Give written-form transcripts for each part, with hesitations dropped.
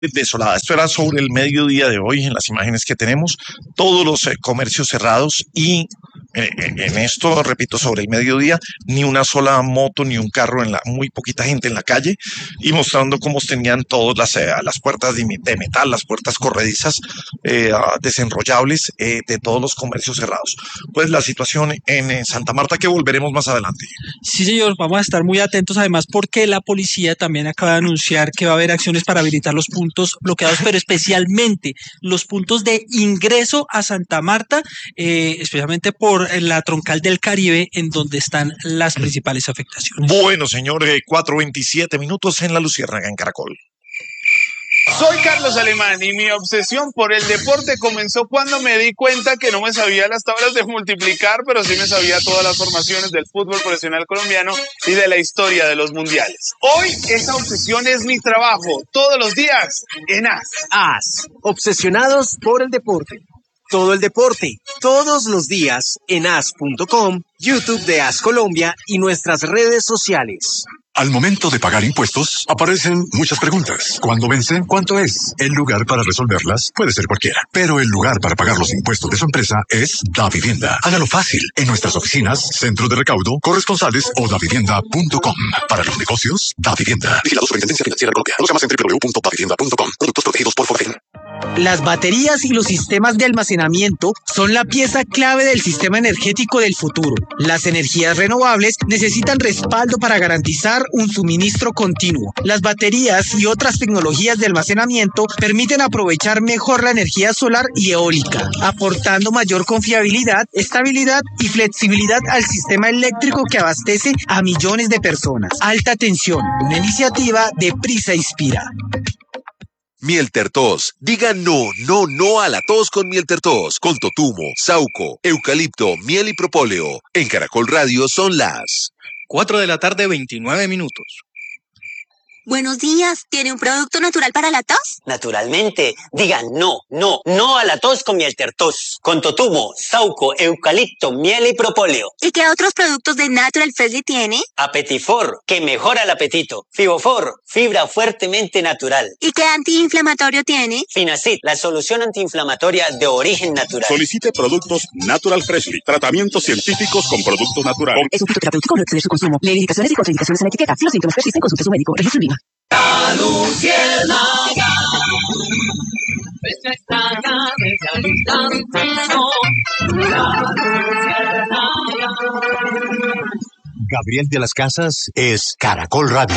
desolada. Esto era sobre el mediodía de hoy, en las imágenes que tenemos, todos los comercios cerrados y en esto, repito, sobre el mediodía, ni una sola moto ni un carro, muy poquita gente en la calle, y mostrando cómo tenían todas las puertas de metal, las puertas corredizas desenrollables de todos los comercios cerrados. Pues la situación en Santa Marta, que volveremos más adelante. Sí, señor, vamos a estar muy atentos, además porque la policía también acaba de anunciar que va a haber acciones para habilitar los puntos bloqueados, pero especialmente los puntos de ingreso a Santa Marta, especialmente por la troncal del Caribe, en donde están las principales afectaciones. Bueno, señor, 4:27 minutos en La Luciérnaga, en Caracol. Soy Carlos Alemán y mi obsesión por el deporte comenzó cuando me di cuenta que no me sabía las tablas de multiplicar, pero sí me sabía todas las formaciones del fútbol profesional colombiano y de la historia de los mundiales. Hoy esa obsesión es mi trabajo, todos los días en AS. AS, obsesionados por el deporte. Todo el deporte, todos los días en as.com, YouTube de AS Colombia y nuestras redes sociales. Al momento de pagar impuestos, aparecen muchas preguntas. ¿Cuándo vence? ¿Cuánto es? El lugar para resolverlas puede ser cualquiera, pero el lugar para pagar los impuestos de su empresa es Davivienda. Hágalo fácil en nuestras oficinas, centros de recaudo, corresponsales o davivienda.com. Para los negocios, Davivienda. Vigilado Superintendencia Financiera de Colombia. Conozca más en www.davivienda.com. Productos protegidos por Forefen. Las baterías y los sistemas de almacenamiento son la pieza clave del sistema energético del futuro. Las energías renovables necesitan respaldo para garantizar un suministro continuo. Las baterías y otras tecnologías de almacenamiento permiten aprovechar mejor la energía solar y eólica, aportando mayor confiabilidad, estabilidad y flexibilidad al sistema eléctrico que abastece a millones de personas. Alta tensión, una iniciativa de Prisa Inspira. Miel Tertos. Diga no a la tos con Miel Tertos. Con totumo, sauco, eucalipto, miel y propóleo. En Caracol Radio son las 4:29 p.m. Buenos días, ¿tiene un producto natural para la tos? Naturalmente, diga no a la tos con Miel Tertos, con totumo, sauco, eucalipto, miel y propóleo. ¿Y qué otros productos de Natural Freshly tiene? Apetifor, que mejora el apetito. Fibofor, fibra fuertemente natural. ¿Y qué antiinflamatorio tiene? Finacid, la solución antiinflamatoria de origen natural. Solicite productos Natural Freshly, tratamientos científicos con productos naturales. Es un fitoterapéutico, no exceder su consumo. Lee indicaciones y contraindicaciones en la etiqueta. Si los síntomas persisten, consulte a su médico. Registro INVIMA. La Luciérnaga, esta extraña La Luciérnaga. Gabriel de las Casas es Caracol Radio.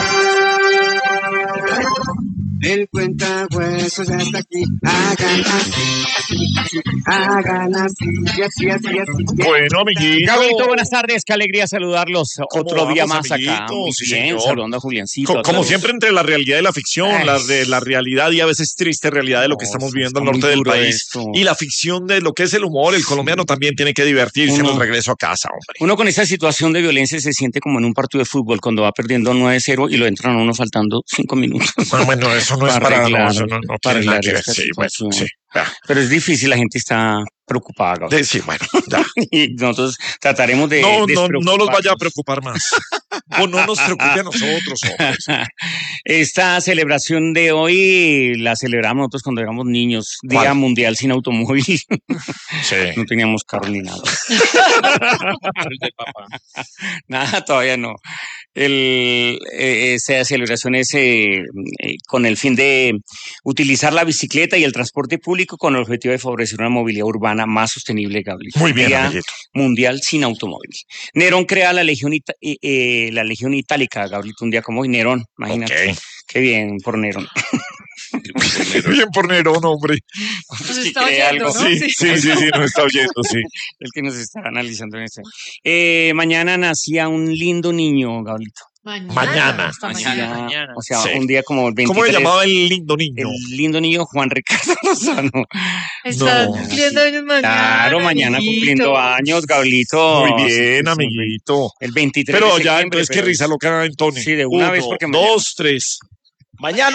El cuentahuesos ya está aquí. Hagan así. Bueno, amiguitos. Gabrielito, buenas tardes. Qué alegría saludarlos. Otro día más acá. Muy Sí, bien, señor. saludando a Juliancito. Como siempre, entre la realidad y la ficción, la realidad y a veces triste realidad de lo que estamos viviendo al norte del país y la ficción de lo que es el humor. El colombiano también tiene que divertirse en el regreso a casa, hombre. Uno con esa situación de violencia se siente como en un partido de fútbol cuando va perdiendo 9-0 y lo entran a uno faltando 5 minutos. Bueno, eso no es para arreglar, no tiene nada que ver. Sí, bueno, sí. Pero es difícil, la gente está preocupada. Sí, bueno, ya. Y nosotros trataremos de no los vaya a preocupar más. O no nos preocupe a nosotros, hombres. Esta celebración de hoy la celebramos nosotros cuando éramos niños. ¿Cuál? Día Mundial sin automóvil. Sí. No teníamos carro ni nada. Nada, todavía no. Esa celebración es con el fin de utilizar la bicicleta y el transporte público con el objetivo de favorecer una movilidad urbana más sostenible, Gabriel. Muy bien, Día amiguito. Mundial sin automóvil. Nerón crea la Legión Itálica, Gabriel, un día como hoy. Nerón, imagínate. Okay. Qué bien por Nerón. Bien por Nerón, hombre. Nos está oyendo, ¿no? Sí, nos está oyendo, sí. El que nos está analizando en este. Mañana nacía un lindo niño, Gabrielito. Mañana. O sea, Sí. un día como el 23. ¿Cómo se llamaba el lindo niño? El lindo niño Juan Ricardo Lozano. Está cumpliendo años mañana. Claro, mañana amiguito. cumpliendo años, Gabrielito. Muy bien, amiguito. El 23 Pero de ya, septiembre, entonces, qué risa lo que haga Antonio. Sí, de una vez, porque 2, 3. Mañana.